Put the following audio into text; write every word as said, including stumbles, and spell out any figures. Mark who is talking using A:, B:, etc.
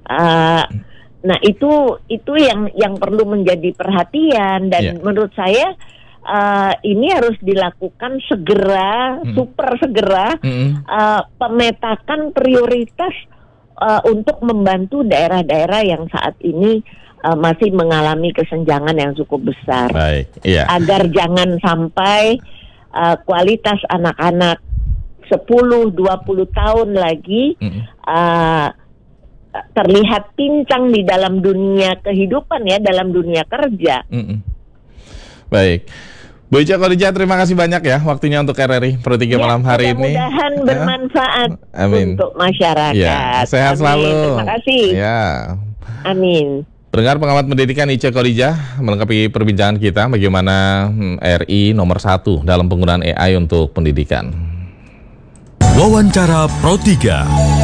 A: Uh, nah itu itu yang yang perlu menjadi perhatian dan yeah. menurut saya uh, ini harus dilakukan segera, mm. super segera mm. uh, pemetakan prioritas uh, untuk membantu daerah-daerah yang saat ini uh, masih mengalami kesenjangan yang cukup besar.
B: Baik, yeah.
A: Agar jangan sampai uh, kualitas anak-anak sepuluh dua puluh tahun lagi mm. uh, terlihat pincang di dalam dunia kehidupan ya, dalam dunia kerja.
B: Mm-mm. Baik, Bu Ica Khadijah, terima kasih banyak ya waktunya untuk R R I Pro tiga ya, malam hari ini.
A: Mudah-mudahan bermanfaat
B: Amin.
A: untuk masyarakat.
B: Ya, sehat
A: Amin.
B: selalu.
A: Terima kasih.
B: Ya.
A: Amin.
B: Pendengar pengamat pendidikan Ica Khadijah melengkapi perbincangan kita bagaimana R I nomor satu dalam penggunaan A I untuk pendidikan.
C: Wawancara Pro tiga.